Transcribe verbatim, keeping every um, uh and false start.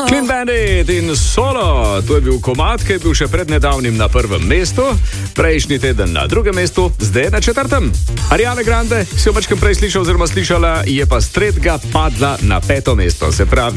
Clean Bandit in Solo. To je bil komad, ki je bil še pred nedavnim na prvem mestu, prejšnji teden na drugem mestu, zdaj na četrtem. Ariana Grande si jo mačkam prej slišal oziroma slišala, je pa s tretjega padla na peto mesto. Se pravi,